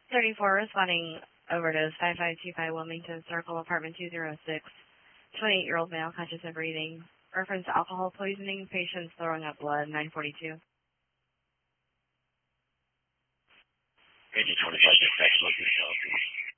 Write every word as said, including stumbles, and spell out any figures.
thirty-four, responding overdose, five five two five Wilmington Circle, apartment two oh six. twenty-eight-year-old male, conscious of breathing. Reference alcohol poisoning, patients throwing up blood, nine forty-two. eighty twenty-five dispatch, local